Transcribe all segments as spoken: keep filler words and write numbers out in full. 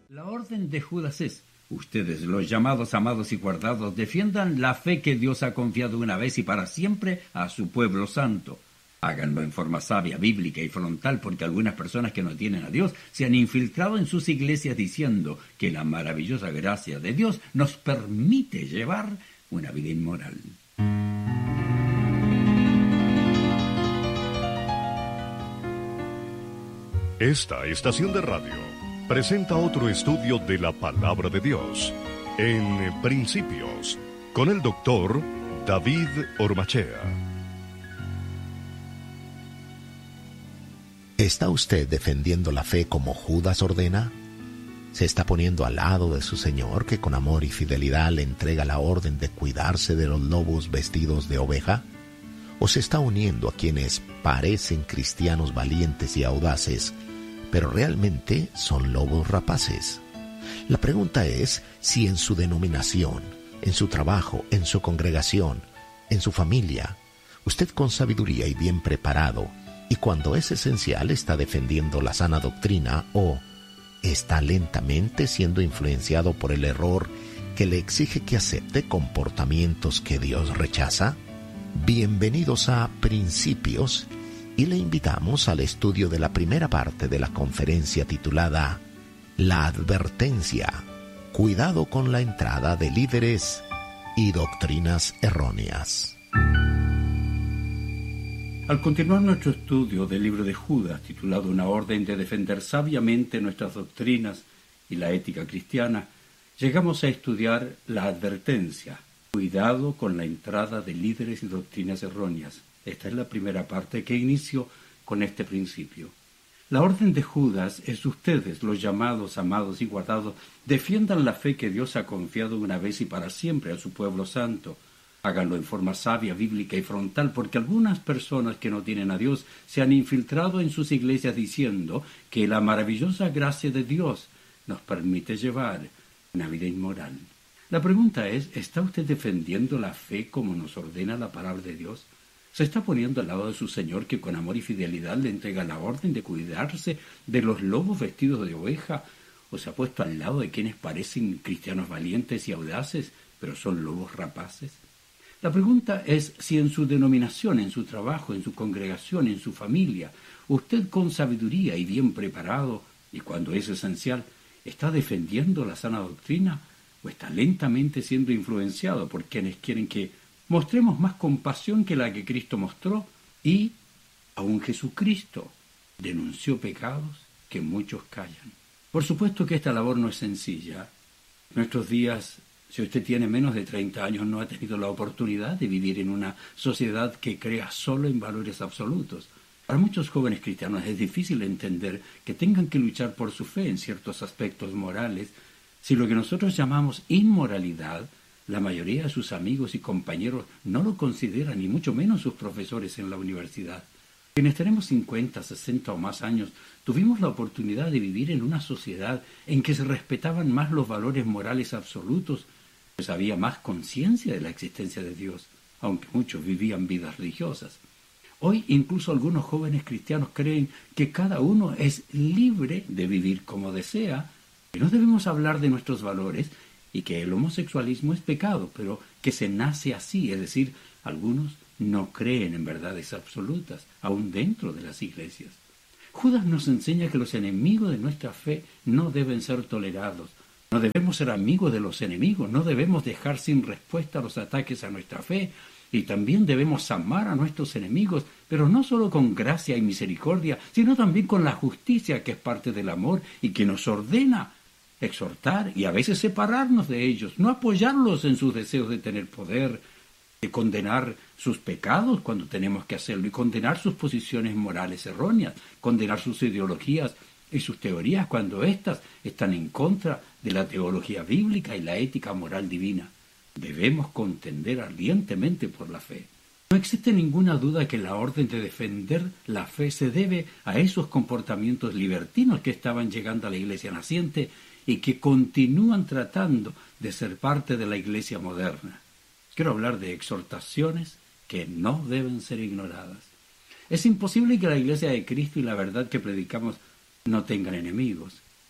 La orden de Judas es: ustedes, los llamados, amados y guardados, defiendan la fe que Dios ha confiado una vez y para siempre a su pueblo santo. Háganlo en forma sabia, bíblica y frontal, porque algunas personas que no tienen a Dios se han infiltrado en sus iglesias diciendo que la maravillosa gracia de Dios nos permite llevar una vida inmoral. Esta estación de radio presenta otro estudio de la Palabra de Dios, en Principios, con el doctor David Ormachea. ¿Está usted defendiendo la fe como Judas ordena? ¿Se está poniendo al lado de su Señor, que con amor y fidelidad le entrega la orden de cuidarse de los lobos vestidos de oveja? ¿O se está uniendo a quienes parecen cristianos valientes y audaces, pero realmente son lobos rapaces? La pregunta es si en su denominación, en su trabajo, en su congregación, en su familia, usted con sabiduría y bien preparado, y cuando es esencial está defendiendo la sana doctrina, o está lentamente siendo influenciado por el error que le exige que acepte comportamientos que Dios rechaza. Bienvenidos a Principios, y le invitamos al estudio de la primera parte de la conferencia titulada La Advertencia: Cuidado con la entrada de líderes y doctrinas erróneas. Al continuar nuestro estudio del libro de Judas, titulado Una orden de defender sabiamente nuestras doctrinas y la ética cristiana, llegamos a estudiar la advertencia: cuidado con la entrada de líderes y doctrinas erróneas. Esta es la primera parte que inicio con este principio. La orden de Judas es: ustedes, los llamados, amados y guardados, defiendan la fe que Dios ha confiado una vez y para siempre a su pueblo santo. Háganlo en forma sabia, bíblica y frontal, porque algunas personas que no tienen a Dios se han infiltrado en sus iglesias diciendo que la maravillosa gracia de Dios nos permite llevar una vida inmoral. La pregunta es: ¿está usted defendiendo la fe como nos ordena la palabra de Dios? ¿Se está poniendo al lado de su Señor, que con amor y fidelidad le entrega la orden de cuidarse de los lobos vestidos de oveja? ¿O se ha puesto al lado de quienes parecen cristianos valientes y audaces, pero son lobos rapaces? La pregunta es si en su denominación, en su trabajo, en su congregación, en su familia, usted con sabiduría y bien preparado, y cuando es esencial, está defendiendo la sana doctrina, o está lentamente siendo influenciado por quienes quieren que mostremos más compasión que la que Cristo mostró, y aun Jesucristo denunció pecados que muchos callan. Por supuesto que esta labor no es sencilla. En nuestros días, si usted tiene menos de treinta años, no ha tenido la oportunidad de vivir en una sociedad que crea solo en valores absolutos. Para muchos jóvenes cristianos es difícil entender que tengan que luchar por su fe en ciertos aspectos morales, si lo que nosotros llamamos inmoralidad, la mayoría de sus amigos y compañeros no lo consideran, ni mucho menos sus profesores en la universidad. Quienes tenemos cincuenta, sesenta o más años, tuvimos la oportunidad de vivir en una sociedad en que se respetaban más los valores morales absolutos, pues había más conciencia de la existencia de Dios, aunque muchos vivían vidas religiosas. Hoy incluso algunos jóvenes cristianos creen que cada uno es libre de vivir como desea, que no debemos hablar de nuestros valores y que el homosexualismo es pecado, pero que se nace así, es decir, algunos no creen en verdades absolutas, aún dentro de las iglesias. Judas nos enseña que los enemigos de nuestra fe no deben ser tolerados. No debemos ser amigos de los enemigos, no debemos dejar sin respuesta los ataques a nuestra fe, y también debemos amar a nuestros enemigos, pero no solo con gracia y misericordia, sino también con la justicia, que es parte del amor y que nos ordena exhortar y a veces separarnos de ellos, no apoyarlos en sus deseos de tener poder, de condenar sus pecados cuando tenemos que hacerlo, y condenar sus posiciones morales erróneas, condenar sus ideologías y sus teorías cuando éstas están en contra de la teología bíblica y la ética moral divina. Debemos contender ardientemente por la fe. No existe ninguna duda que la orden de defender la fe se debe a esos comportamientos libertinos que estaban llegando a la iglesia naciente y que continúan tratando de ser parte de la iglesia moderna. Quiero hablar de exhortaciones que no deben ser ignoradas. Es imposible que la iglesia de Cristo y la verdad que predicamos no tengan enemigos.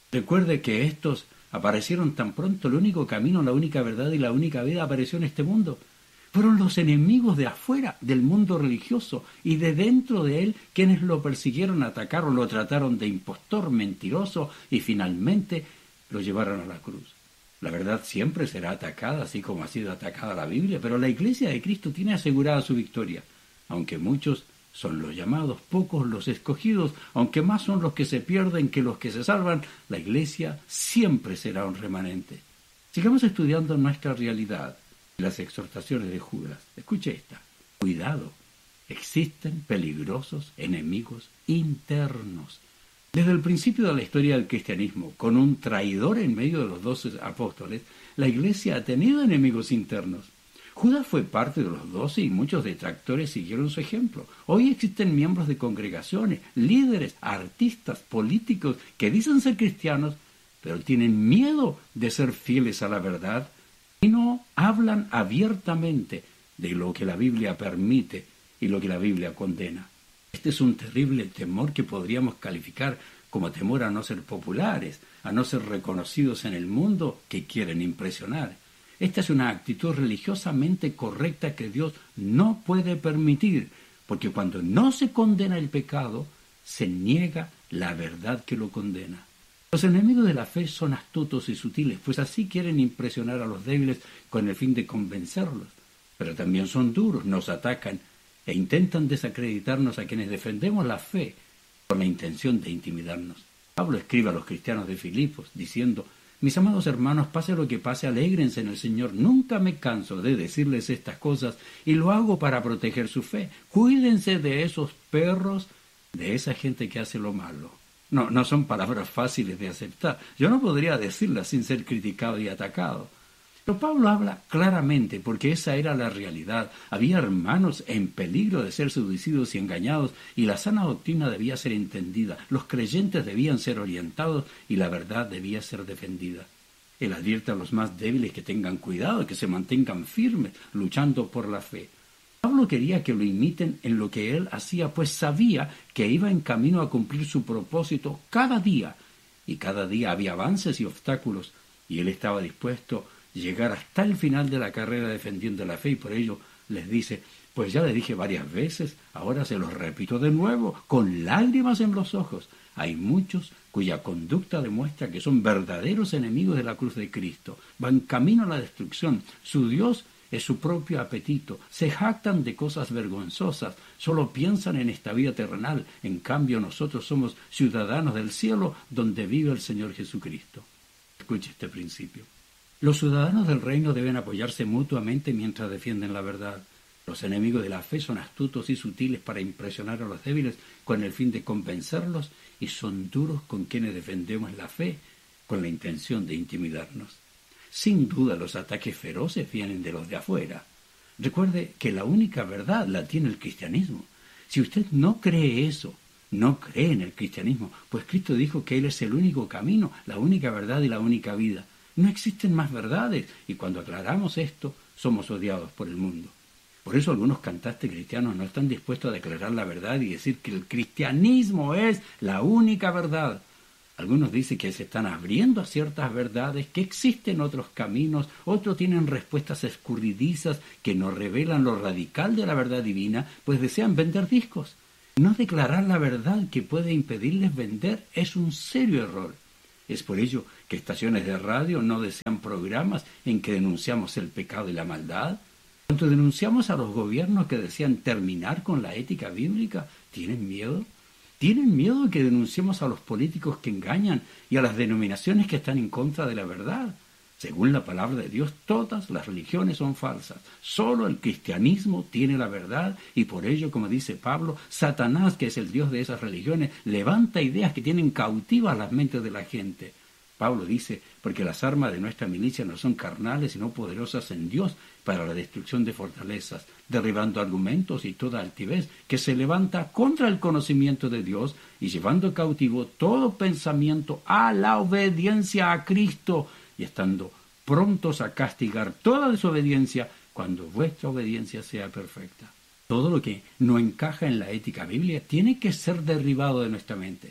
Recuerde que estos aparecieron tan pronto, el único camino, la única verdad y la única vida apareció en este mundo. Fueron los enemigos de afuera, del mundo religioso, y de dentro de él, quienes lo persiguieron, atacaron, lo trataron de impostor, mentiroso, y finalmente lo llevaron a la cruz. La verdad siempre será atacada, así como ha sido atacada la Biblia, pero la Iglesia de Cristo tiene asegurada su victoria, aunque muchos son los llamados, pocos los escogidos, aunque más son los que se pierden que los que se salvan, la Iglesia siempre será un remanente. Sigamos estudiando nuestra realidad, las exhortaciones de Judas. Escuche esta. Cuidado, existen peligrosos enemigos internos. Desde el principio de la historia del cristianismo, con un traidor en medio de los doce apóstoles, la Iglesia ha tenido enemigos internos. Judas fue parte de los doce y muchos detractores siguieron su ejemplo. Hoy existen miembros de congregaciones, líderes, artistas, políticos que dicen ser cristianos, pero tienen miedo de ser fieles a la verdad y no hablan abiertamente de lo que la Biblia permite y lo que la Biblia condena. Este es un terrible temor que podríamos calificar como temor a no ser populares, a no ser reconocidos en el mundo que quieren impresionar. Esta es una actitud religiosamente correcta que Dios no puede permitir, porque cuando no se condena el pecado, se niega la verdad que lo condena. Los enemigos de la fe son astutos y sutiles, pues así quieren impresionar a los débiles con el fin de convencerlos. Pero también son duros, nos atacan e intentan desacreditarnos a quienes defendemos la fe con la intención de intimidarnos. Pablo escribe a los cristianos de Filipos diciendo: mis amados hermanos, pase lo que pase, alégrense en el Señor. Nunca me canso de decirles estas cosas y lo hago para proteger su fe. Cuídense de esos perros, de esa gente que hace lo malo. No, no son palabras fáciles de aceptar. Yo no podría decirlas sin ser criticado y atacado. Pero Pablo habla claramente porque esa era la realidad. Había hermanos en peligro de ser seducidos y engañados y la sana doctrina debía ser entendida. Los creyentes debían ser orientados y la verdad debía ser defendida. Él advierte a los más débiles que tengan cuidado, que se mantengan firmes, luchando por la fe. Pablo quería que lo imiten en lo que él hacía, pues sabía que iba en camino a cumplir su propósito cada día. Y cada día había avances y obstáculos, y él estaba dispuesto a llegar hasta el final de la carrera defendiendo la fe, y por ello les dice: pues ya les dije varias veces, ahora se los repito de nuevo, con lágrimas en los ojos. Hay muchos cuya conducta demuestra que son verdaderos enemigos de la cruz de Cristo. Van camino a la destrucción. Su Dios es su propio apetito. Se jactan de cosas vergonzosas. Solo piensan en esta vida terrenal. En cambio, nosotros somos ciudadanos del cielo donde vive el Señor Jesucristo. Escuche este principio. Los ciudadanos del reino deben apoyarse mutuamente mientras defienden la verdad. Los enemigos de la fe son astutos y sutiles para impresionar a los débiles con el fin de convencerlos y son duros con quienes defendemos la fe con la intención de intimidarnos. Sin duda los ataques feroces vienen de los de afuera. Recuerde que la única verdad la tiene el cristianismo. Si usted no cree eso, no cree en el cristianismo, pues Cristo dijo que Él es el único camino, la única verdad y la única vida. No existen más verdades, y cuando aclaramos esto, somos odiados por el mundo. Por eso algunos cantantes cristianos no están dispuestos a declarar la verdad y decir que el cristianismo es la única verdad. Algunos dicen que se están abriendo a ciertas verdades, que existen otros caminos, otros tienen respuestas escurridizas que nos revelan lo radical de la verdad divina, pues desean vender discos. No declarar la verdad que puede impedirles vender es un serio error. Es por ello que estaciones de radio no desean programas en que denunciamos el pecado y la maldad. Cuando denunciamos a los gobiernos que desean terminar con la ética bíblica, ¿tienen miedo? ¿Tienen miedo de que denunciemos a los políticos que engañan y a las denominaciones que están en contra de la verdad? Según la palabra de Dios, todas las religiones son falsas. Solo el cristianismo tiene la verdad y por ello, como dice Pablo, Satanás, que es el Dios de esas religiones, levanta ideas que tienen cautivas las mentes de la gente. Pablo dice, porque las armas de nuestra milicia no son carnales, sino poderosas en Dios para la destrucción de fortalezas, derribando argumentos y toda altivez que se levanta contra el conocimiento de Dios y llevando cautivo todo pensamiento a la obediencia a Cristo y estando prontos a castigar toda desobediencia cuando vuestra obediencia sea perfecta. Todo lo que no encaja en la ética bíblica tiene que ser derribado de nuestra mente.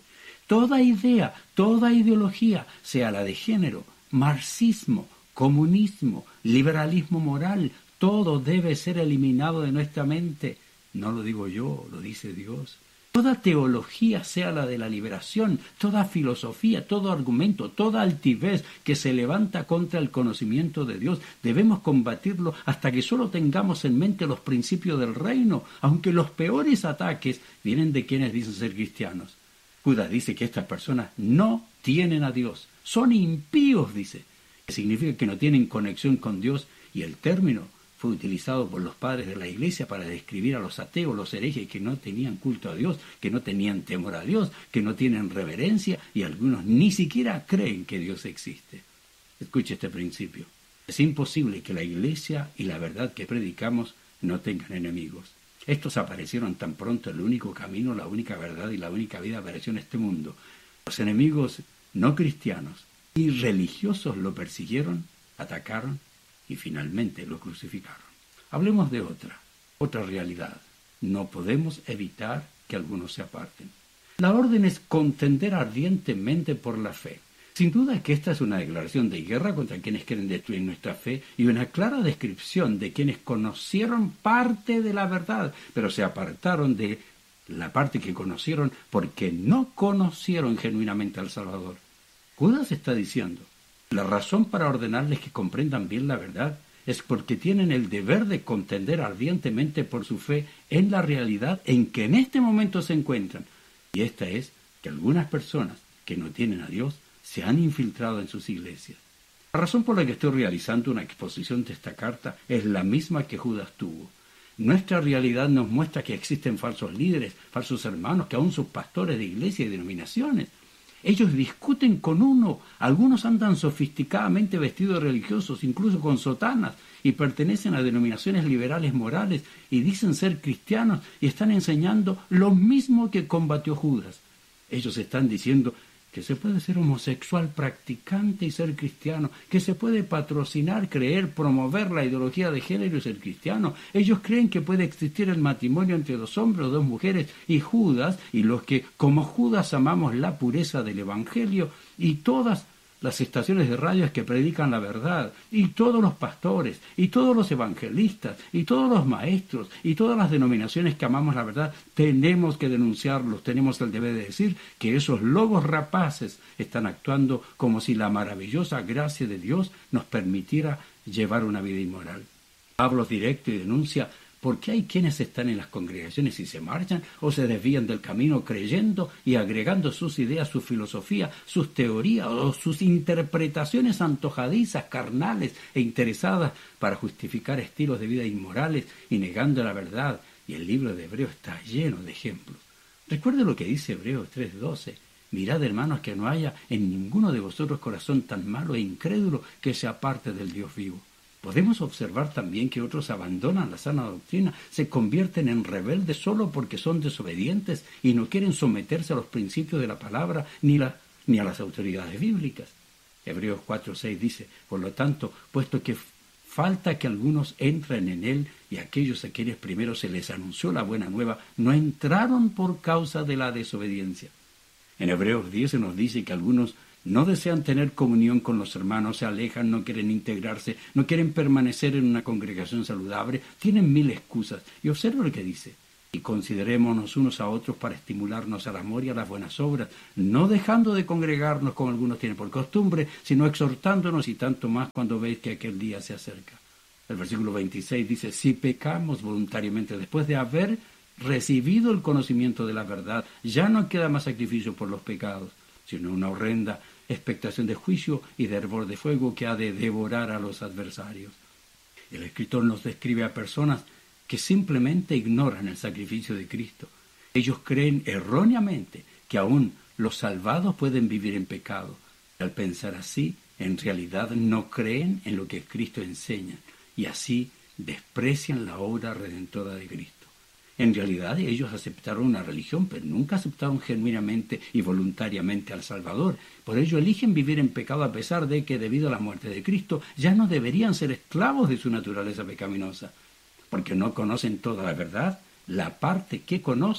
Toda idea, toda ideología, sea la de género, marxismo, comunismo, liberalismo moral, todo debe ser eliminado de nuestra mente. No lo digo yo, lo dice Dios. Toda teología, sea la de la liberación, toda filosofía, todo argumento, toda altivez que se levanta contra el conocimiento de Dios, debemos combatirlo hasta que solo tengamos en mente los principios del reino, aunque los peores ataques vienen de quienes dicen ser cristianos. Judas dice que estas personas no tienen a Dios, son impíos, dice, que significa que no tienen conexión con Dios, y el término fue utilizado por los padres de la Iglesia para describir a los ateos, los herejes que no tenían culto a Dios, que no tenían temor a Dios, que no tienen reverencia, y algunos ni siquiera creen que Dios existe. Escuche este principio. Es imposible que la Iglesia y la verdad que predicamos no tengan enemigos. Estos aparecieron tan pronto el único camino, la única verdad y la única vida apareció en este mundo. Los enemigos no cristianos y religiosos lo persiguieron, atacaron, y finalmente lo crucificaron. Hablemos de otra, otra realidad. No podemos evitar que algunos se aparten. La orden es contender ardientemente por la fe. Sin duda que esta es una declaración de guerra contra quienes quieren destruir nuestra fe y una clara descripción de quienes conocieron parte de la verdad, pero se apartaron de la parte que conocieron porque no conocieron genuinamente al Salvador. Judas está diciendo: la razón para ordenarles que comprendan bien la verdad es porque tienen el deber de contender ardientemente por su fe en la realidad en que en este momento se encuentran. Y esta es que algunas personas que no tienen a Dios se han infiltrado en sus iglesias. La razón por la que estoy realizando una exposición de esta carta es la misma que Judas tuvo. Nuestra realidad nos muestra que existen falsos líderes, falsos hermanos, que aún son pastores de iglesias y denominaciones. Ellos discuten con uno, algunos andan sofisticadamente vestidos religiosos, incluso con sotanas, y pertenecen a denominaciones liberales morales, y dicen ser cristianos, y están enseñando lo mismo que combatió Judas. Ellos están diciendo que se puede ser homosexual practicante y ser cristiano, que se puede patrocinar, creer, promover la ideología de género y ser cristiano. Ellos creen que puede existir el matrimonio entre dos hombres o dos mujeres, y Judas, y los que como Judas amamos la pureza del Evangelio, y todas las estaciones de radio que predican la verdad, y todos los pastores, y todos los evangelistas, y todos los maestros, y todas las denominaciones que amamos la verdad, tenemos que denunciarlos, tenemos el deber de decir que esos lobos rapaces están actuando como si la maravillosa gracia de Dios nos permitiera llevar una vida inmoral. Pablo es directo y denuncia porque hay quienes están en las congregaciones y se marchan o se desvían del camino creyendo y agregando sus ideas, su filosofía, sus teorías o sus interpretaciones antojadizas, carnales e interesadas para justificar estilos de vida inmorales y negando la verdad. Y el libro de Hebreos está lleno de ejemplos. Recuerde lo que dice Hebreos tres doce. Mirad, hermanos, que no haya en ninguno de vosotros corazón tan malo e incrédulo que se aparte del Dios vivo. Podemos observar también que otros abandonan la sana doctrina, se convierten en rebeldes solo porque son desobedientes y no quieren someterse a los principios de la palabra ni, la, ni a las autoridades bíblicas. Hebreos cuatro seis dice: por lo tanto, puesto que falta que algunos entren en él, y aquellos a quienes primero se les anunció la buena nueva no entraron por causa de la desobediencia. En Hebreos diez se nos dice que algunos no desean tener comunión con los hermanos, se alejan, no quieren integrarse, no quieren permanecer en una congregación saludable, tienen mil excusas. Y observa lo que dice: y considerémonos unos a otros para estimularnos al amor y a las buenas obras, no dejando de congregarnos como algunos tienen por costumbre, sino exhortándonos, y tanto más cuando veis que aquel día se acerca. El versículo veintiséis dice: si pecamos voluntariamente después de haber recibido el conocimiento de la verdad, ya no queda más sacrificio por los pecados, sino una horrenda expectación de juicio y de hervor de fuego que ha de devorar a los adversarios. El escritor nos describe a personas que simplemente ignoran el sacrificio de Cristo. Ellos creen erróneamente que aún los salvados pueden vivir en pecado. Al pensar así, en realidad no creen en lo que Cristo enseña, y así desprecian la obra redentora de Cristo. En realidad ellos aceptaron una religión, pero nunca aceptaron genuinamente y voluntariamente al Salvador. Por ello eligen vivir en pecado a pesar de que, debido a la muerte de Cristo, ya no deberían ser esclavos de su naturaleza pecaminosa. Porque no conocen toda la verdad, la parte que conocen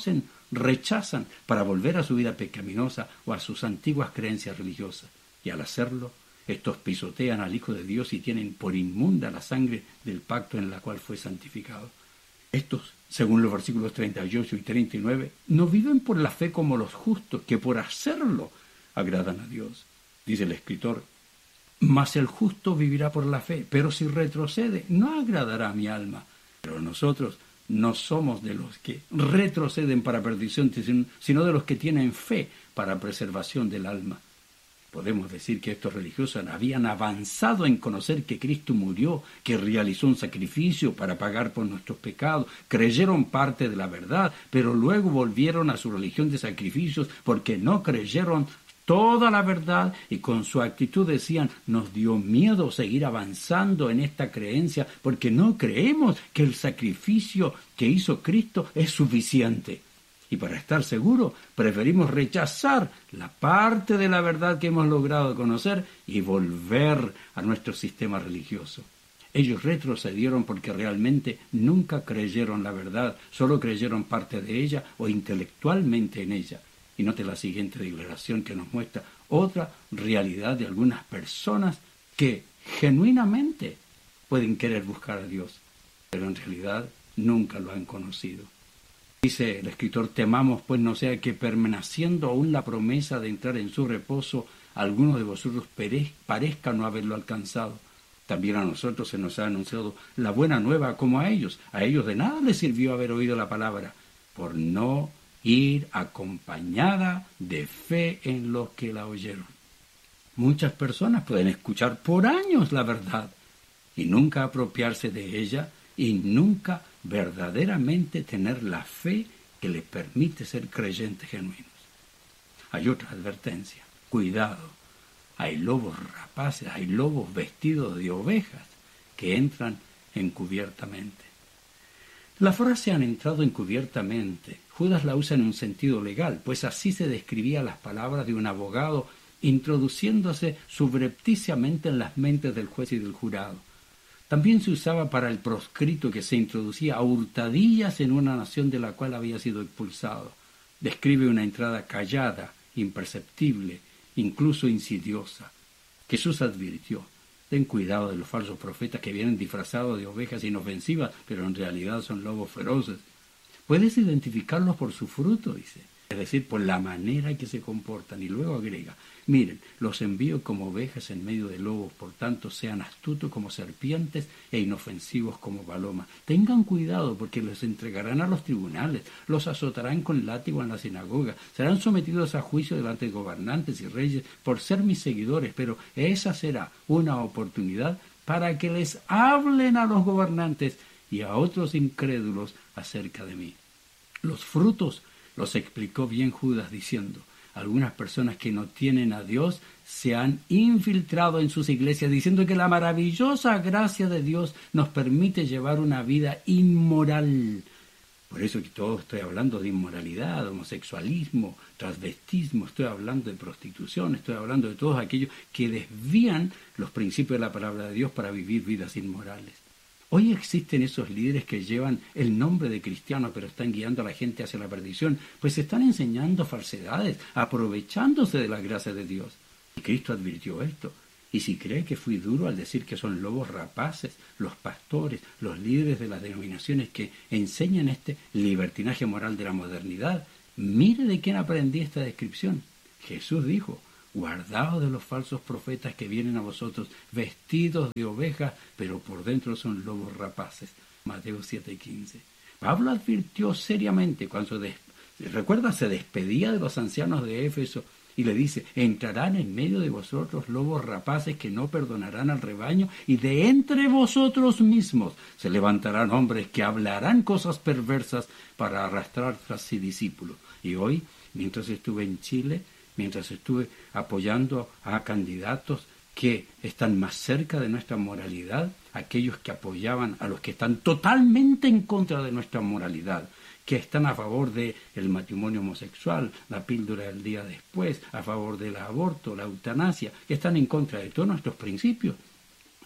rechazan para volver a su vida pecaminosa o a sus antiguas creencias religiosas. Y al hacerlo, estos pisotean al Hijo de Dios y tienen por inmunda la sangre del pacto en la cual fue santificado. Estos, según los versículos treinta y ocho y treinta y nueve, no viven por la fe como los justos, que por hacerlo agradan a Dios. Dice el escritor: mas el justo vivirá por la fe, pero si retrocede, no agradará a mi alma. Pero nosotros no somos de los que retroceden para perdición, sino de los que tienen fe para preservación del alma. Podemos decir que estos religiosos habían avanzado en conocer que Cristo murió, que realizó un sacrificio para pagar por nuestros pecados, creyeron parte de la verdad, pero luego volvieron a su religión de sacrificios porque no creyeron toda la verdad y con su actitud decían: nos dio miedo seguir avanzando en esta creencia porque no creemos que el sacrificio que hizo Cristo es suficiente. Y para estar seguros, preferimos rechazar la parte de la verdad que hemos logrado conocer y volver a nuestro sistema religioso. Ellos retrocedieron porque realmente nunca creyeron la verdad, solo creyeron parte de ella o intelectualmente en ella. Y note la siguiente declaración que nos muestra otra realidad de algunas personas que genuinamente pueden querer buscar a Dios, pero en realidad nunca lo han conocido. Dice el escritor: temamos pues no sea que permaneciendo aún la promesa de entrar en su reposo, algunos de vosotros parezca no haberlo alcanzado. También a nosotros se nos ha anunciado la buena nueva como a ellos. A ellos de nada les sirvió haber oído la palabra, por no ir acompañada de fe en los que la oyeron. Muchas personas pueden escuchar por años la verdad y nunca apropiarse de ella y nunca verdaderamente tener la fe que les permite ser creyentes genuinos. Hay otra advertencia: cuidado, hay lobos rapaces, hay lobos vestidos de ovejas que entran encubiertamente. La frase "han entrado encubiertamente", Judas la usa en un sentido legal, pues así se describía las palabras de un abogado introduciéndose subrepticiamente en las mentes del juez y del jurado. También se usaba para el proscrito que se introducía a hurtadillas en una nación de la cual había sido expulsado. Describe una entrada callada, imperceptible, incluso insidiosa. Jesús advirtió: ten cuidado de los falsos profetas que vienen disfrazados de ovejas inofensivas, pero en realidad son lobos feroces. Puedes identificarlos por su fruto, dice, es decir, por la manera en que se comportan. Y luego agrega: miren, los envío como ovejas en medio de lobos, por tanto sean astutos como serpientes e inofensivos como palomas. Tengan cuidado porque los entregarán a los tribunales, los azotarán con látigo en la sinagoga, serán sometidos a juicio delante de gobernantes y reyes por ser mis seguidores, pero esa será una oportunidad para que les hablen a los gobernantes y a otros incrédulos acerca de mí. Los frutos los explicó bien Judas diciendo: algunas personas que no tienen a Dios se han infiltrado en sus iglesias diciendo que la maravillosa gracia de Dios nos permite llevar una vida inmoral. Por eso que todo estoy hablando de inmoralidad, homosexualismo, transvestismo, estoy hablando de prostitución, estoy hablando de todos aquellos que desvían los principios de la palabra de Dios para vivir vidas inmorales. Hoy existen esos líderes que llevan el nombre de cristianos, pero están guiando a la gente hacia la perdición, pues están enseñando falsedades, aprovechándose de la gracia de Dios. Y Cristo advirtió esto. Y si cree que fui duro al decir que son lobos rapaces, los pastores, los líderes de las denominaciones que enseñan este libertinaje moral de la modernidad, mire de quién aprendí esta descripción. Jesús dijo: guardaos de los falsos profetas que vienen a vosotros vestidos de ovejas, pero por dentro son lobos rapaces. Mateo siete quince. Pablo advirtió seriamente cuando, des... recuerda, se despedía de los ancianos de Éfeso y le dice: entrarán en medio de vosotros lobos rapaces que no perdonarán al rebaño, y de entre vosotros mismos se levantarán hombres que hablarán cosas perversas para arrastrar tras sí discípulos. Y hoy, mientras estuve en Chile, mientras estuve apoyando a candidatos que están más cerca de nuestra moralidad, aquellos que apoyaban a los que están totalmente en contra de nuestra moralidad, que están a favor del matrimonio homosexual, la píldora del día después, a favor del aborto, la eutanasia, que están en contra de todos nuestros principios.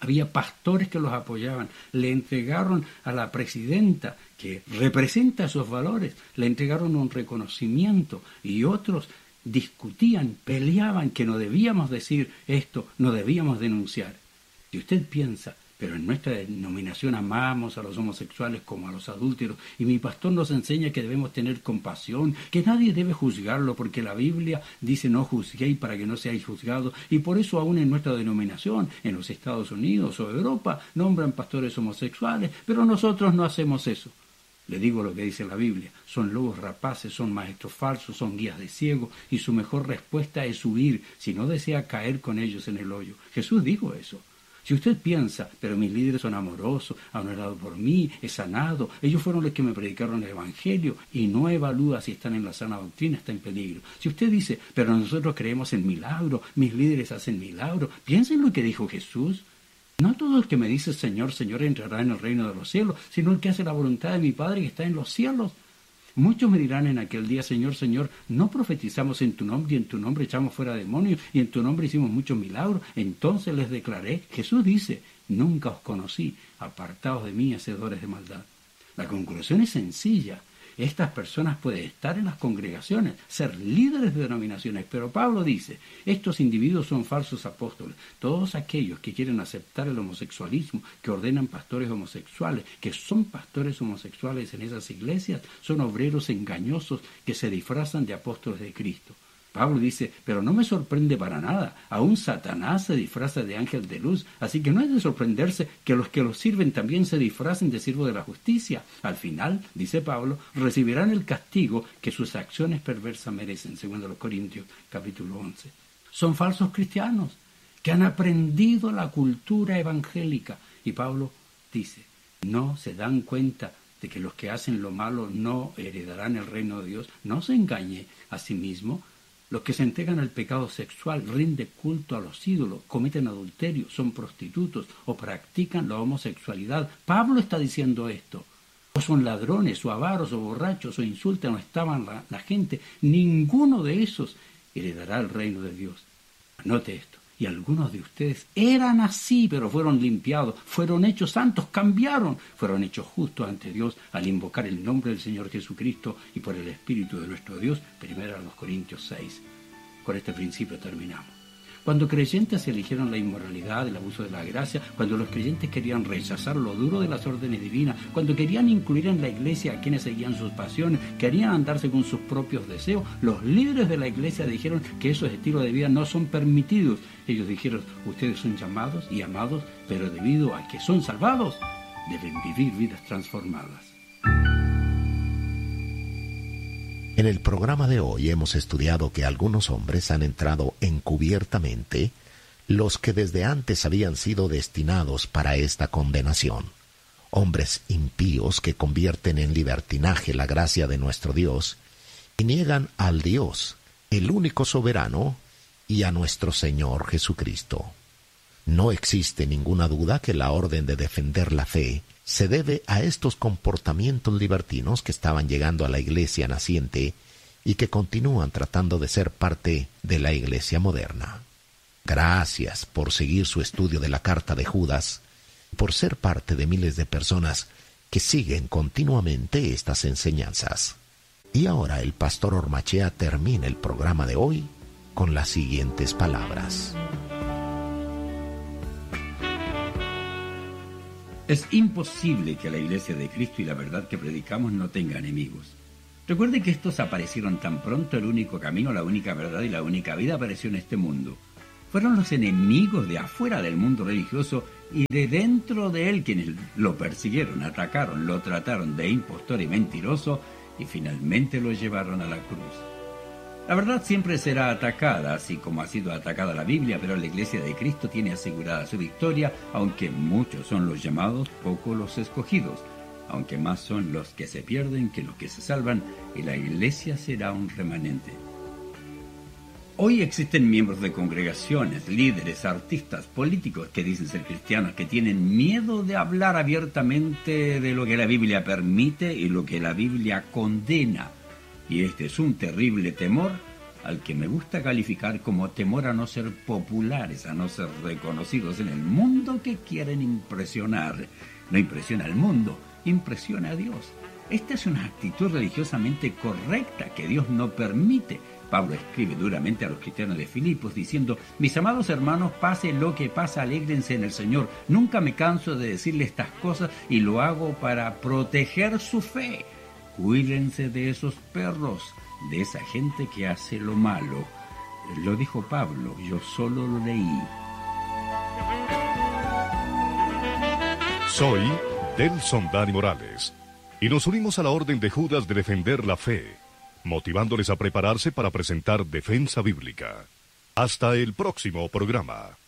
Había pastores que los apoyaban, le entregaron a la presidenta, que representa esos valores, le entregaron un reconocimiento, y otros discutían, peleaban que no debíamos decir esto, no debíamos denunciar. Si usted piensa, pero en nuestra denominación amamos a los homosexuales como a los adúlteros, y mi pastor nos enseña que debemos tener compasión, que nadie debe juzgarlo, porque la Biblia dice no juzguéis para que no seáis juzgados, y por eso aún en nuestra denominación, en los Estados Unidos o Europa, nombran pastores homosexuales, pero nosotros no hacemos eso. Le digo lo que dice la Biblia: son lobos rapaces, son maestros falsos, son guías de ciegos, y su mejor respuesta es huir, si no desea caer con ellos en el hoyo. Jesús dijo eso. Si usted piensa, pero mis líderes son amorosos, han orado por mí, he sanado, ellos fueron los que me predicaron el Evangelio, y no evalúa si están en la sana doctrina, está en peligro. Si usted dice, pero nosotros creemos en milagros, mis líderes hacen milagros, piensen lo que dijo Jesús. No todo el que me dice Señor, Señor entrará en el reino de los cielos, sino el que hace la voluntad de mi Padre que está en los cielos. Muchos me dirán en aquel día, Señor, Señor, no profetizamos en tu nombre, y en tu nombre echamos fuera demonios, y en tu nombre hicimos muchos milagros. Entonces les declaré, Jesús dice, nunca os conocí, apartaos de mí, hacedores de maldad. La conclusión es sencilla. Estas personas pueden estar en las congregaciones, ser líderes de denominaciones, pero Pablo dice, estos individuos son falsos apóstoles. Todos aquellos que quieren aceptar el homosexualismo, que ordenan pastores homosexuales, que son pastores homosexuales en esas iglesias, son obreros engañosos que se disfrazan de apóstoles de Cristo. Pablo dice, pero no me sorprende para nada, aún Satanás se disfraza de ángel de luz, así que no es de sorprenderse que los que los sirven también se disfracen de siervos de la justicia. Al final, dice Pablo, recibirán el castigo que sus acciones perversas merecen, según los Corintios capítulo once. Son falsos cristianos que han aprendido la cultura evangélica, y Pablo dice, no se dan cuenta de que los que hacen lo malo no heredarán el reino de Dios. No se engañe a sí mismo. Los que se entregan al pecado sexual, rinden culto a los ídolos, cometen adulterio, son prostitutos o practican la homosexualidad. Pablo está diciendo esto. O son ladrones, o avaros, o borrachos, o insultan o estaban la, la gente. Ninguno de esos heredará el reino de Dios. Anote esto. Y algunos de ustedes eran así, pero fueron limpiados, fueron hechos santos, cambiaron, fueron hechos justos ante Dios al invocar el nombre del Señor Jesucristo y por el Espíritu de nuestro Dios. Primero a los Corintios seis. Con este principio terminamos. Cuando creyentes eligieron la inmoralidad, el abuso de la gracia, cuando los creyentes querían rechazar lo duro de las órdenes divinas, cuando querían incluir en la iglesia a quienes seguían sus pasiones, querían andar según sus propios deseos, los líderes de la iglesia dijeron que esos estilos de vida no son permitidos. Ellos dijeron, ustedes son llamados y amados, pero debido a que son salvados, deben vivir vidas transformadas. En el programa de hoy hemos estudiado que algunos hombres han entrado encubiertamente, los que desde antes habían sido destinados para esta condenación. Hombres impíos que convierten en libertinaje la gracia de nuestro Dios y niegan al Dios, el único soberano, y a nuestro Señor Jesucristo. No existe ninguna duda que la orden de defender la fe se debe a estos comportamientos libertinos que estaban llegando a la iglesia naciente y que continúan tratando de ser parte de la iglesia moderna. Gracias por seguir su estudio de la carta de Judas, por ser parte de miles de personas que siguen continuamente estas enseñanzas. Y ahora el pastor Ormachea termina el programa de hoy con las siguientes palabras. Es imposible que la Iglesia de Cristo y la verdad que predicamos no tenga enemigos. Recuerde que estos aparecieron tan pronto. El único camino, la única verdad y la única vida apareció en este mundo. Fueron los enemigos de afuera del mundo religioso y de dentro de él quienes lo persiguieron, atacaron, lo trataron de impostor y mentiroso y finalmente lo llevaron a la cruz. La verdad siempre será atacada, así como ha sido atacada la Biblia, pero la Iglesia de Cristo tiene asegurada su victoria, aunque muchos son los llamados, pocos los escogidos, aunque más son los que se pierden que los que se salvan, y la Iglesia será un remanente. Hoy existen miembros de congregaciones, líderes, artistas, políticos que dicen ser cristianos, que tienen miedo de hablar abiertamente de lo que la Biblia permite y lo que la Biblia condena. Y este es un terrible temor al que me gusta calificar como temor a no ser populares, a no ser reconocidos en el mundo que quieren impresionar. No impresiona al mundo, impresiona a Dios. Esta es una actitud religiosamente correcta que Dios no permite. Pablo escribe duramente a los cristianos de Filipos diciendo: mis amados hermanos, pase lo que pase, alégrense en el Señor. Nunca me canso de decirle estas cosas y lo hago para proteger su fe. Cuídense de esos perros, de esa gente que hace lo malo. Lo dijo Pablo, yo solo lo leí. Soy Delson Dani Morales y nos unimos a la orden de Judas de defender la fe, motivándoles a prepararse para presentar defensa bíblica. Hasta el próximo programa.